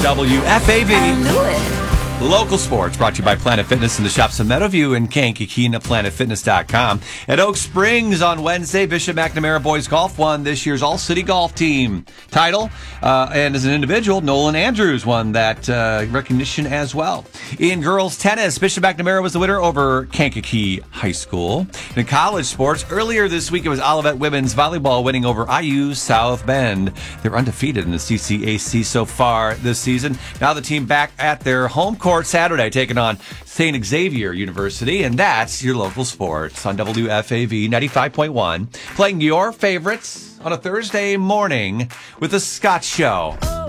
WFAV. I knew it. Local sports brought to you by Planet Fitness in the shops of Meadowview and Kankakee at planetfitness.com. At Oak Springs on Wednesday, Bishop McNamara Boys Golf won this year's All-City Golf Team title. And as an individual, Nolan Andrews won that recognition as well. In girls tennis, Bishop McNamara was the winner over Kankakee High School. In college sports, earlier this week, it was Olivet women's volleyball winning over IU South Bend. They're undefeated in the CCAC so far this season. Now the team back at their home court Saturday, taking on St. Xavier University, and that's your local sports on WFAV 95.1. Playing your favorites on a Thursday morning with the Scott Show.